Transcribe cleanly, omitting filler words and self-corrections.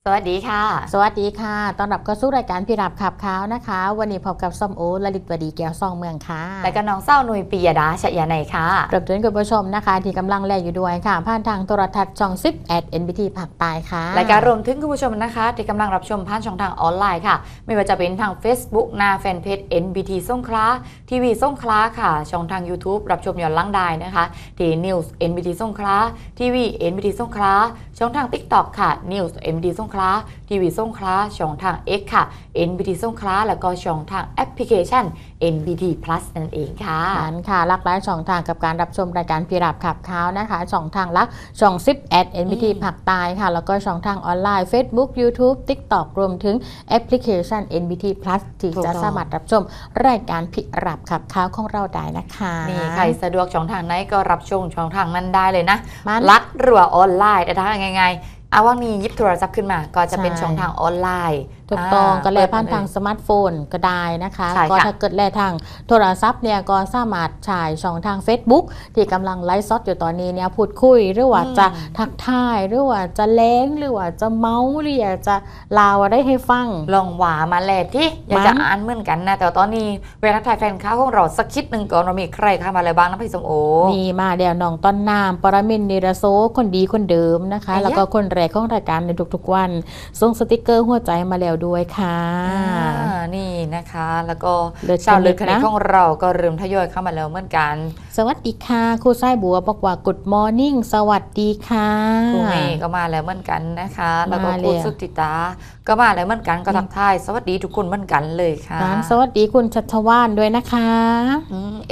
สวัสดีค่ะสวัสดีค่ะต้อนรับเข้าสู่รายการพี่รับขับขาวนะคะวันนี้พบกับส้มโอลลิตวดีแก้วซองเมืองค่ะและก็น้องเศร้าหนุยปียดาชยาในค่ะเริ่มต้นกับผู้ชมนะคะที่กำลังแลอยู่ด้วยค่ะผ่านทางโทรทัศน์ช่อง10 NBT ภาคใต้ค่ะและก็รวมถึงคุณผู้ชมนะคะที่กำลังรับชมผ่านช่องทางออนไลน์ค่ะไม่ว่าจะเป็นทาง Facebook หน้าแฟนเพจ NBT สงขลาทีวีสงขลาค่ะช่องทาง YouTube รับชมย้อนหลังได้นะคะที่ News NBT สงขลาทีวี NBT สงขลาช่องทาง TikTok ค่ะ News NBT สงขลาทีวีสงขลาช่องทาง X ค่ะ NBT สงขลาแล้วก็ช่องทางแอปพลิเคชัน NBT Plus นั่นเองค่ะนั้นค่ะหลากหลายช่องทางกับการรับชมรายการพี่รับขับขาวนะคะช่องทางลักช่อง10 NBT ภาคใต้ค่ะแล้วก็ช่องทางออนไลน์ Facebook YouTube TikTok รวมถึงแอปพลิเคชัน NBT Plus ที่จะสามารถรับชมรายการพี่รับขับขาวของเราได้นะคะนี่ใครสะดวกช่องทางไหนก็รับชมช่องทางนั้นได้เลยนะลักหรือว่าออนไลน์แต่ถ้าไงเอาว่ามียิบโทรศัพท์ขึ้นมาก็จะเป็นช่องทางออนไลน์ถูกต้องก็แลผ่านทางสมาร์ทโฟนก็ได้นะคะก็ถ้าเกิดแลทางโทรศัพท์เนี่ยก็สามารถฉายช่องทาง Facebook ที่กำลังไลฟ์สดอยู่ตอนนี้เนี่ยพูดคุยหรือว่าจะทักทายหรือว่าจะเล้งหรือว่าจะเมาหรืออยากจะลาวได้ให้ฟังลองหวามาแลที่อยากจะอ่านเหมือนกันนะแต่ตอนนี้เวลาถ่ายแฟนค้าของเราสักคิดหนึ่งก่อนเรามีใครเข้ามาอะไรบ้างนะพี่สมโอนี่มาเดี๋ยวน้องต้นน้ำปรมินทร์นิรโซคนดีคนเดิมนะคะแล้วก็คนแรกของรายการในทุกๆวันส่งสติกเกอร์หัวใจมาแล้วด้วยค่ะนี่นะคะแล้วก็ชาวเลือดคณะของเราก็เริ่มทยอยเข้ามาแล้วเหมือนกันสวัสดีค่ะครูไส้บัวบอกว่า Good Morning สวัสดีค่ะครูเมย์ก็มาแล้วเหมือนกันนะคะแล้วก็ครูสุติตาก็มาแล้วเหมือนกันก็ทักทายสวัสดีทุกคนเหมือนกันเลยค่ะสวัสดีคุณชัชวานด้วยนะคะ